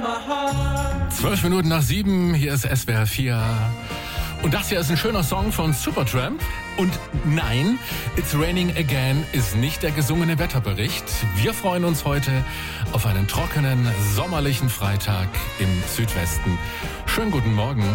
12 Minuten nach 7, hier ist SWR 4. Und das hier ist ein schöner Song von Supertramp. Und nein, It's Raining Again ist nicht der gesungene Wetterbericht. Wir freuen uns heute auf einen trockenen, sommerlichen Freitag im Südwesten. Schönen guten Morgen.